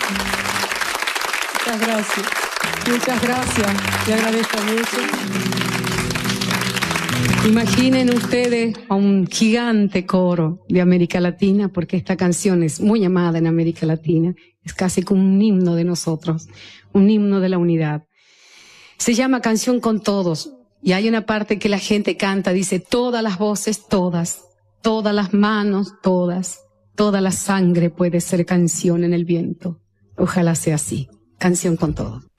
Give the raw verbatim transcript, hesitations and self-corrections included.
Muchas gracias. Muchas gracias. Le agradezco mucho. Imaginen ustedes a un gigante coro de América Latina, porque esta canción es muy amada en América Latina. Es casi como un himno de nosotros, un himno de la unidad. Se llama Canción con Todos. Y hay una parte que la gente canta, dice, todas las voces, todas, todas las manos, todas, toda la sangre puede ser canción en el viento. Ojalá sea así. Canción con Todos.